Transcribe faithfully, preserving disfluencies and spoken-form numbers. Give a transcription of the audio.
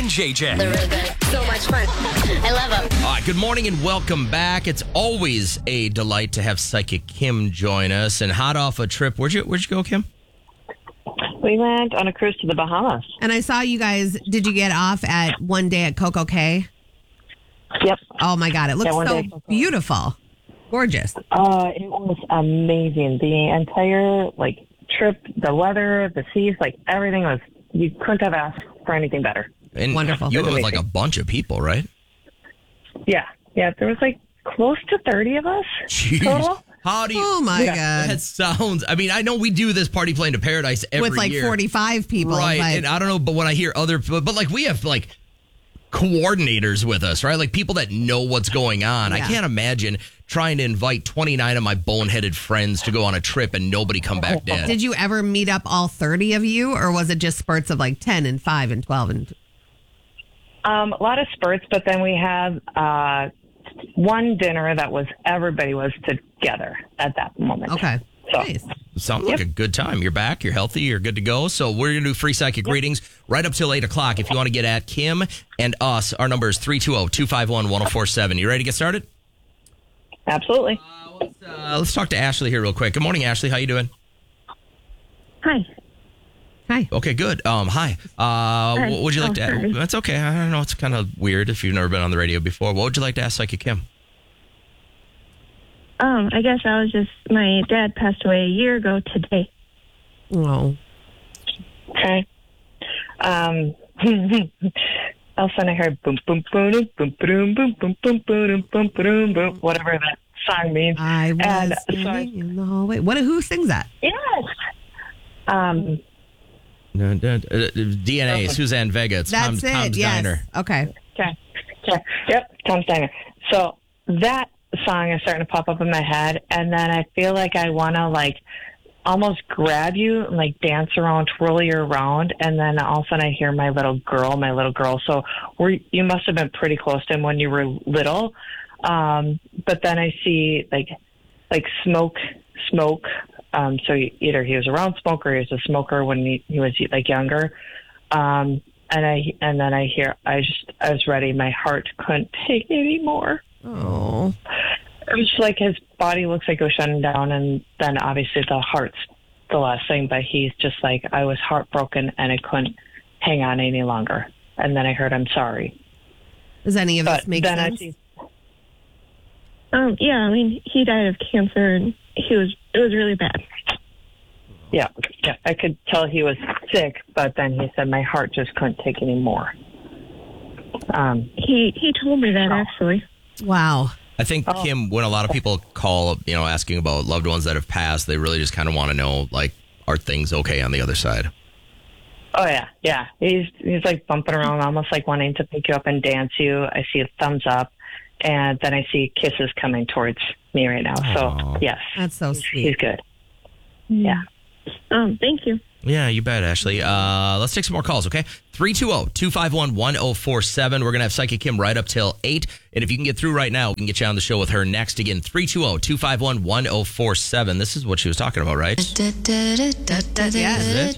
J J. They're really good. So much fun. I love them. All right, good morning and welcome back. It's always a delight to have Psychic Kim join us. And hot off a trip, where'd you where'd you go, Kim? We went on a cruise to the Bahamas. And I saw you guys, did you get off at one day at Coco Cay? Yep. Oh my God, it looks Yeah, so day. beautiful. Gorgeous. Uh, it was amazing. The entire, like, trip, the weather, the seas, like, everything was, you couldn't have asked for anything better. And Wonderful. You were with like a bunch of people, right? Yeah. Yeah, there was, like, close to thirty of us Jeez. total. How do you... Oh my Yeah. God. That sounds... I mean, I know we do this Party Plane to Paradise every With like year. forty-five people. Right, but- and I don't know, but when I hear other... But, but like, we have, like, coordinators with us, right? Like, people that know what's going on. I Yeah. can't imagine trying to invite twenty-nine of my boneheaded friends to go on a trip and nobody come back dead. Did you ever meet up all thirty of you, or was it just spurts of like ten and five and twelve? And Um, a lot of spurts, but then we had uh, one dinner that was, everybody was together at that moment. Okay. So, Nice. Sounds like a good time. You're back, you're healthy, you're good to go. So we're going to do free psychic readings right up till eight o'clock. If you want to get at Kim and us, our number is three two zero, two five one, one zero four seven. You ready to get started? absolutely. Uh, let's talk to Ashley here real quick. Good morning, Ashley. How you doing? Hi. Hi. Okay, good. Um, hi. Uh, what would you like Oh, to sorry. ask? That's okay. I don't know. It's kind of weird if you've never been on the radio before. What would you like to ask Psychic Kim? Um, I guess I was just, my dad passed away a year ago today. Oh. Okay. Um, all of a sudden I heard boom, boom, boom, boom, boom, boom, boom, boom, boom, boom, boom, boom, boom, whatever that song means. I was And so standing I- in the hallway. What? Who sings that? Yes. Um, No, no, uh, D N A, Suzanne Vega. It's That's Tom's, it. Tom's yes. Diner. Okay. okay. Okay. Yep. Tom Steiner. So that song is starting to pop up in my head, and then I feel like I want to like almost grab you and like dance around, twirl you around, and then all of a sudden I hear my little girl, my little girl. So we you must have been pretty close to him when you were little. Um, but then I see like like smoke, smoke. Um, so either he was around smoke or he was a smoker when he, he was like younger. Um, and I and then I hear I just I was ready. My heart couldn't take it anymore. Oh. It was like his body looks like it was shutting down, and then obviously the heart's the last thing. But he's just like, I was heartbroken and I couldn't hang on any longer. And then I heard, I'm sorry. Does any of But this make then sense? I see, Um, yeah, I mean, he died of cancer, and he was, it was really bad. yeah, yeah, I could tell he was sick, but then he said my heart just couldn't take any more. Um, He, he told me that, Oh. actually. Wow. I think, Oh. Kim, when a lot of people call, you know, asking about loved ones that have passed, they really just kind of want to know, like, are things okay on the other side? Oh yeah, yeah. He's he's like bumping around, almost like wanting to pick you up and dance you. I see a thumbs up, and then I see kisses coming towards me right now. Aw. So yes, That's so he's, sweet. he's good. Yeah. Um, thank you. Yeah, you bet, Ashley. Uh, let's take some more calls, okay? three two zero, two five one, one zero four seven. We're going to have Psychic Kim right up till eight. And if you can get through right now, we can get you on the show with her next. Again, three two zero, two five one, one zero four seven. This is what she was talking about, right? Yes. Is it?